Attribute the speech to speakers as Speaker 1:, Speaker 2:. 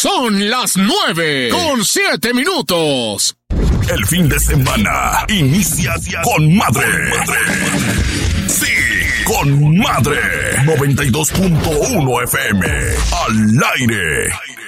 Speaker 1: Son las 9:07.
Speaker 2: El fin de semana inicia con madre. Sí, con madre. 92.1 FM. Al aire.